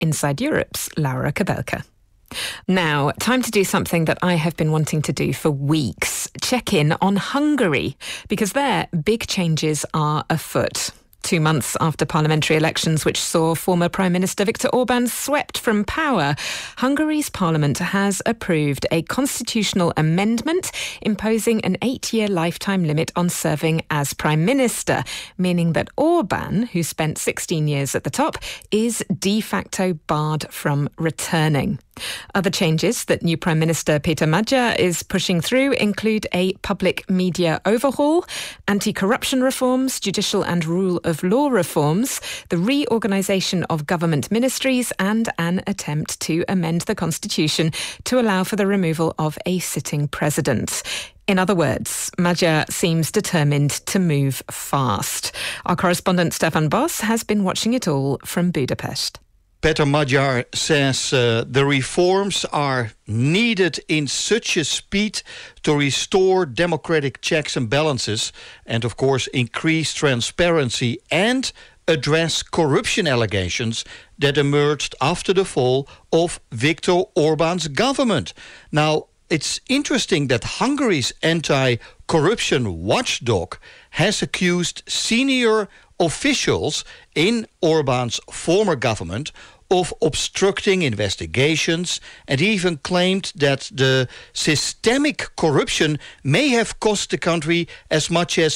Inside Europe's Laura Kabelka. Now, time to do something that I have been wanting to do for weeks. Check in on Hungary, because there, big changes are afoot. 2 months after parliamentary elections, which saw former Prime Minister Viktor Orban swept from power, Hungary's parliament has approved a constitutional amendment imposing an 8-year lifetime limit on serving as Prime Minister, meaning that Orban, who spent 16 years at the top, is de facto barred from returning. Other changes that new Prime Minister Peter Magyar is pushing through include a public media overhaul, anti-corruption reforms, judicial and rule of law reforms, the reorganisation of government ministries, and an attempt to amend the constitution to allow for the removal of a sitting president. In other words, Magyar seems determined to move fast. Our correspondent Stefan Boss has been watching it all from Budapest. Peter Magyar says the reforms are needed in such a speed to restore democratic checks and balances and, of course, increase transparency and address corruption allegations that emerged after the fall of Viktor Orban's government. Now, it's interesting that Hungary's anti-corruption watchdog has accused senior officials in Orban's former government of obstructing investigations and even claimed that the systemic corruption may have cost the country as much as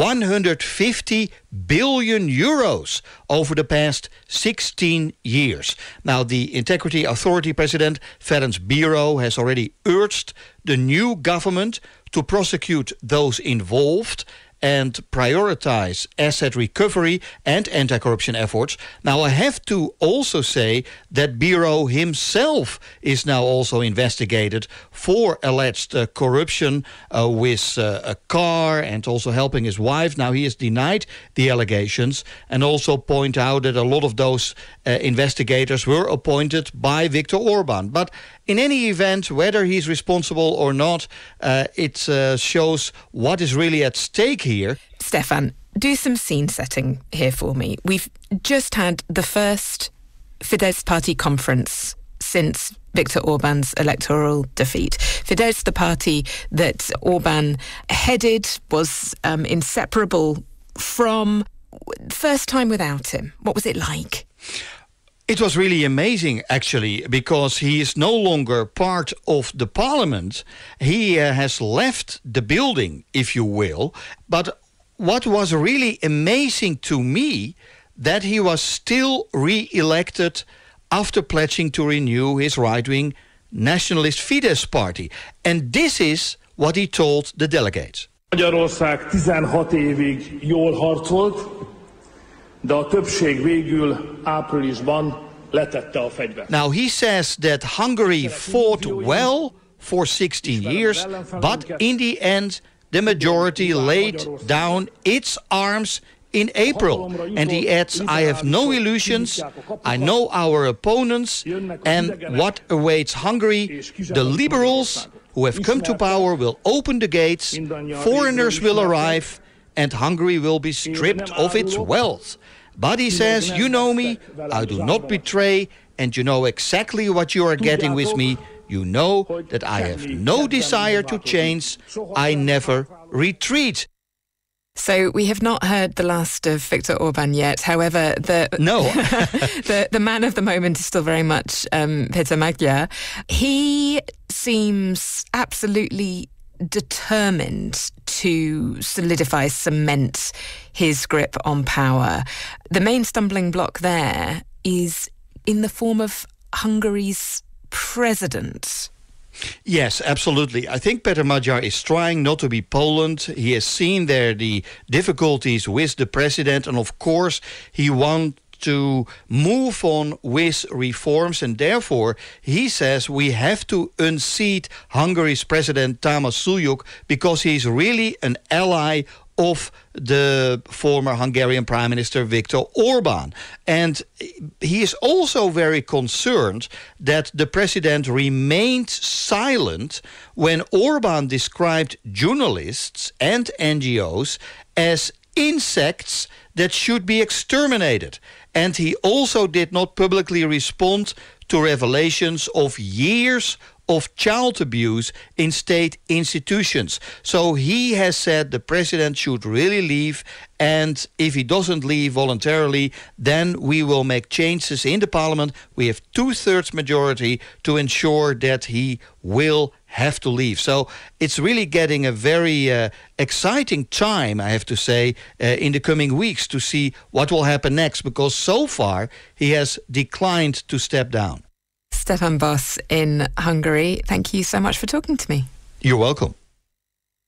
150 billion euros over the past 16 years. Now, the Integrity Authority President Ferenc Bíró has already urged the new government to prosecute those involved and prioritize asset recovery and anti-corruption efforts. Now, I have to also say that Bíró himself is now also investigated for alleged corruption with a car and also helping his wife. Now, he has denied the allegations and also point out that a lot of those investigators were appointed by Viktor Orban. But in any event, whether he's responsible or not, it shows what is really at stake here. Stefan, do some scene setting here for me. We've just had the first Fidesz party conference since Viktor Orban's electoral defeat. Fidesz, the party that Orban headed, was inseparable from. First time without him. What was it like? It was really amazing, actually, because he is no longer part of the parliament. He has left the building, if you will. But what was really amazing to me, that he was still re-elected after pledging to renew his right-wing nationalist Fidesz party. And this is what he told the delegates. Magyarország 16 évig jól harcolt, de a többség végül áprilisban letette a fegyvert. Now he says that Hungary fought well for 16 years, but in the end the majority laid down its arms in April. And he adds, I have no illusions, I know our opponents, and what awaits Hungary, the liberals who have come to power will open the gates, foreigners will arrive, and Hungary will be stripped of its wealth. But he says, you know me, I do not betray, and you know exactly what you are getting with me. You know that I have no desire to change. I never retreat. So we have not heard the last of Viktor Orban yet. However, the man of the moment is still very much Peter Magyar. He seems absolutely determined to solidify, cement his grip on power. The main stumbling block there is in the form of Hungary's president. Yes, absolutely. I think Peter Magyar is trying not to be Poland. He has seen there the difficulties with the president, and of course he wants to move on with reforms, and therefore he says we have to unseat Hungary's president Tamás Suljuk because he's really an ally of the former Hungarian Prime Minister Viktor Orban. And he is also very concerned that the president remained silent when Orban described journalists and NGOs as insects that should be exterminated. And he also did not publicly respond to revelations of years of child abuse in state institutions. So he has said the president should really leave, and if he doesn't leave voluntarily, then we will make changes in the parliament. We have 2/3 majority to ensure that he will have to leave. So it's really getting a very exciting time, I have to say, in the coming weeks to see what will happen next, because so far he has declined to step down. Stefan Bosz in Hungary, thank you so much for talking to me. You're welcome.